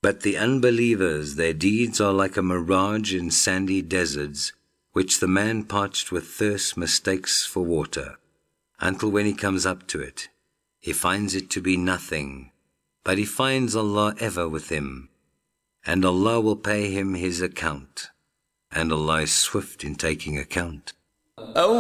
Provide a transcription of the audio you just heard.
But the unbelievers, their deeds are like a mirage in sandy deserts, which the man parched with thirst mistakes for water, until when he comes up to it, he finds it to be nothing, but he finds Allah ever with him, and Allah will pay him his account, and Allah is swift in taking account.